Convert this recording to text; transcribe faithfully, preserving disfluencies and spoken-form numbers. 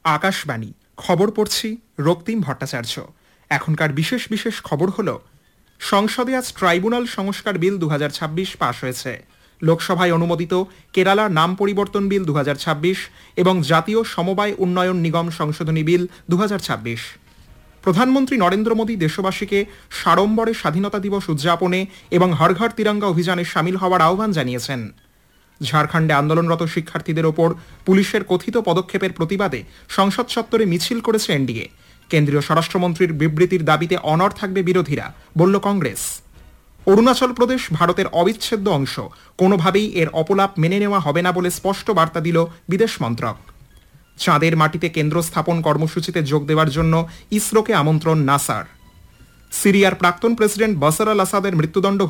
আকাশবাণী খবর পড়ছি রক্তিম ভট্টাচার্য। এখনকার বিশেষ বিশেষ খবর হল, সংসদে আজ ট্রাইব্যুনাল সংস্কার বিল দু হাজার ছাব্বিশ পাশ হয়েছে। লোকসভায় অনুমোদিত কেরালা নাম পরিবর্তন বিল দু হাজার ছাব্বিশ এবং জাতীয় সমবায় উন্নয়ন নিগম সংশোধনী বিল দু হাজার ছাব্বিশ। প্রধানমন্ত্রী নরেন্দ্র মোদী দেশবাসীকে সাড়ম্বরে স্বাধীনতা দিবস উদযাপনে এবং হর ঘর তিরঙ্গা অভিযানে সামিল হওয়ার আহ্বান জানিয়েছেন। ঝাড়খণ্ডে আন্দোলনরত শিক্ষার্থীদের ওপর পুলিশের কথিত পদক্ষেপের প্রতিবাদে সংসদ চত্বরে মিছিল করেছে এনডিএ। কেন্দ্রীয় স্বরাষ্ট্রমন্ত্রীর বিবৃতির দাবিতে অনড় থাকবে বিরোধীরা, বলল কংগ্রেস। অরুণাচল প্রদেশ ভারতের অবিচ্ছেদ্য অংশ, কোনোভাবেই এর অপলাপ মেনে নেওয়া হবে না বলে স্পষ্ট বার্তা দিল বিদেশ মন্ত্রক। চাঁদের মাটিতে কেন্দ্র স্থাপন কর্মসূচিতে যোগ দেওয়ার জন্য ইসরোকে আমন্ত্রণ নাসার। সিরিয়ার প্রাক্তন প্রেসিডেন্ট বাশার আল আসাদের মৃত্যুদণ্ড